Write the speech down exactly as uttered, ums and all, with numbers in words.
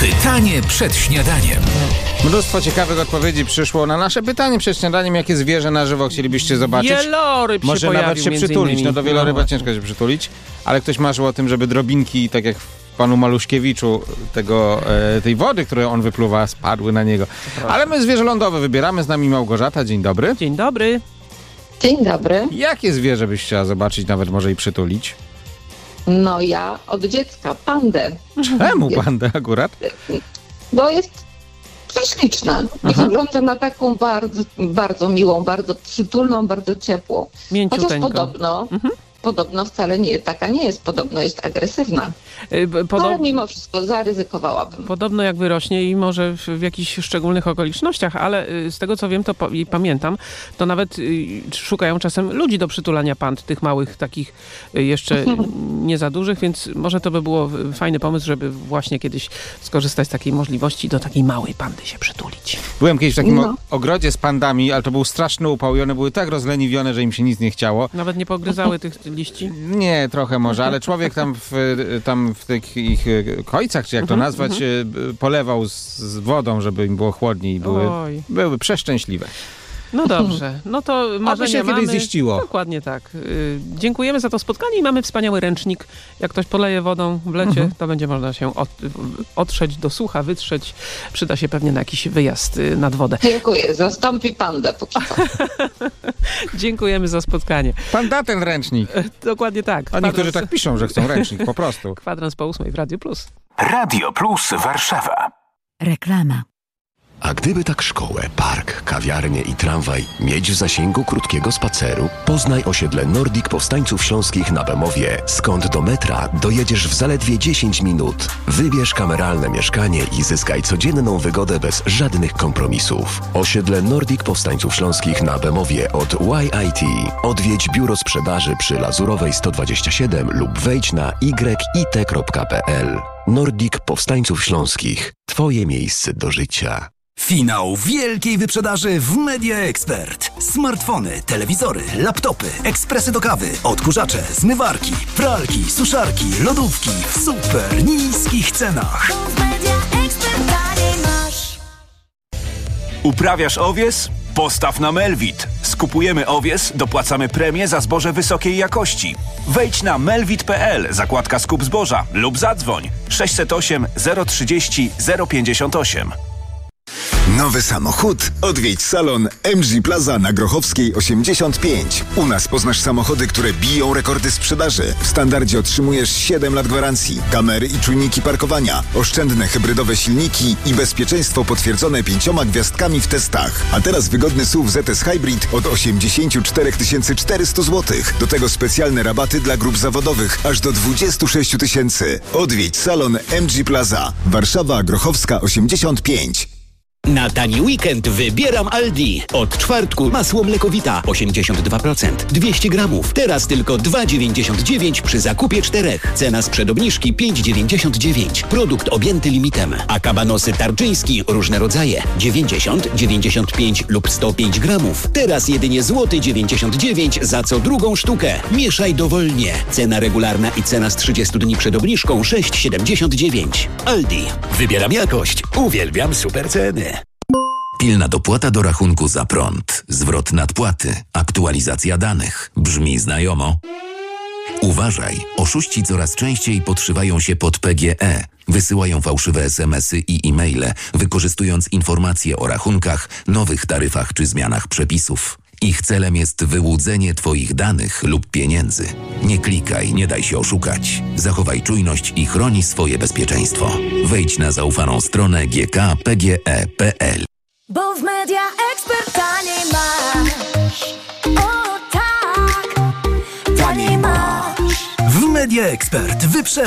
Pytanie przed śniadaniem. Mnóstwo ciekawych odpowiedzi przyszło na nasze pytanie przed śniadaniem. Jakie zwierzę na żywo chcielibyście zobaczyć? Wieloryb Może się nawet się przytulić. innymi. No do wieloryba ciężko się przytulić. Ale ktoś marzył o tym, żeby drobinki, tak jak panu Maluszkiewiczu, tego, e, tej wody, którą on wypluwa, spadły na niego. Ale my zwierzę lądowe wybieramy. Z nami Małgorzata. Dzień dobry. Dzień dobry. Dzień dobry. Jakie zwierzę byś chciała zobaczyć, nawet może i przytulić? No ja od dziecka pandę, Czemu pandę akurat? bo jest prześliczna i wygląda na taką bardzo, bardzo miłą, bardzo przytulną, bardzo ciepłą. Chociaż Mięciuteńko. podobno, podobno wcale nie taka nie jest, podobno jest agresywna. Y, b- Ale Podob, mimo wszystko zaryzykowałabym. podobno jak wyrośnie i może w, w jakichś szczególnych okolicznościach, ale y, z tego co wiem to po, i pamiętam, to nawet y, szukają czasem ludzi do przytulania pand, tych małych, takich y, jeszcze nie za dużych, więc może to by było y, fajny pomysł, żeby właśnie kiedyś skorzystać z takiej możliwości, do takiej małej pandy się przytulić. Byłem kiedyś w takim No. o- ogrodzie z pandami, ale to był straszny upał i one były tak rozleniwione, że im się nic nie chciało. Nawet nie pogryzały tych liści? Nie, trochę może, ale człowiek tam w, tam w tych ich e, kojcach, czy jak to nazwać, e, polewał z, z wodą, żeby im było chłodniej i były, Oj. były przeszczęśliwe. No dobrze, no to marzenia się kiedyś mamy. ziściło. Dokładnie tak. Y, dziękujemy za to spotkanie i mamy wspaniały ręcznik. Jak ktoś poleje wodą w lecie, Mhm. to będzie można się od, otrzeć do sucha, wytrzeć. Przyda się pewnie na jakiś wyjazd y, nad wodę. Dziękuję, zastąpi pandę póki co. Dziękujemy za spotkanie. Pan da ten ręcznik. Dokładnie tak. A niektórzy Kwadrans- tak piszą, że chcą ręcznik, po prostu. Kwadrans po ósmej w Radio Plus. Radio Plus Warszawa. Reklama. A gdyby tak szkołę, park, kawiarnię i tramwaj mieć w zasięgu krótkiego spaceru, poznaj osiedle Nordic Powstańców Śląskich na Bemowie, skąd do metra dojedziesz w zaledwie dziesięć minut. Wybierz kameralne mieszkanie i zyskaj codzienną wygodę bez żadnych kompromisów. Osiedle Nordic Powstańców Śląskich na Bemowie od Y I T. Odwiedź biuro sprzedaży przy Lazurowej sto dwadzieścia siedem lub wejdź na y i t kropka p l. Nordic Powstańców Śląskich. Twoje miejsce do życia. Finał wielkiej wyprzedaży w Media Expert. Smartfony, telewizory, laptopy, ekspresy do kawy, odkurzacze, zmywarki, pralki, suszarki, lodówki w super niskich cenach. Uprawiasz owies? Postaw na Melvit. Skupujemy owies, dopłacamy premię za zboże wysokiej jakości. Wejdź na melvit kropka p l, zakładka skup zboża lub zadzwoń sześćset osiem zero trzydzieści zero pięćdziesiąt osiem. Nowy samochód? Odwiedź salon M G Plaza na Grochowskiej osiemdziesiąt pięć. U nas poznasz samochody, które biją rekordy sprzedaży. W standardzie otrzymujesz siedem lat gwarancji, kamery i czujniki parkowania, oszczędne hybrydowe silniki i bezpieczeństwo potwierdzone pięcioma gwiazdkami w testach. A teraz wygodny S U V Z S Hybrid od osiemdziesiąt cztery tysiące czterysta złotych. Do tego specjalne rabaty dla grup zawodowych aż do dwadzieścia sześć tysięcy. Odwiedź salon M G Plaza. Warszawa, Grochowska osiemdziesiąt pięć. Na tani weekend wybieram Aldi. Od czwartku masło mlekowita osiemdziesiąt dwa procent, dwieście gramów. Teraz tylko dwa dziewięćdziesiąt dziewięć przy zakupie czterech. Cena sprzed obniżki pięć dziewięćdziesiąt dziewięć. Produkt objęty limitem. A kabanosy tarczyński różne rodzaje dziewięćdziesiąt, dziewięćdziesiąt pięć lub sto pięć gramów. Teraz jedynie złoty dziewięćdziesiąt dziewięć za co drugą sztukę. Mieszaj dowolnie. Cena regularna i cena z trzydziestu dni przed obniżką sześć siedemdziesiąt dziewięć. Aldi. Wybieram jakość. Uwielbiam super ceny. Pilna dopłata do rachunku za prąd, zwrot nadpłaty, aktualizacja danych. Brzmi znajomo? Uważaj, oszuści coraz częściej podszywają się pod P G E. Wysyłają fałszywe es em esy i e-maile, wykorzystując informacje o rachunkach, nowych taryfach czy zmianach przepisów. Ich celem jest wyłudzenie Twoich danych lub pieniędzy. Nie klikaj, nie daj się oszukać. Zachowaj czujność i chroni swoje bezpieczeństwo. Wejdź na zaufaną stronę g k p g e kropka p l. Bo w Media Expert taniej masz. O tak, taniej masz. W Media Expert wyprze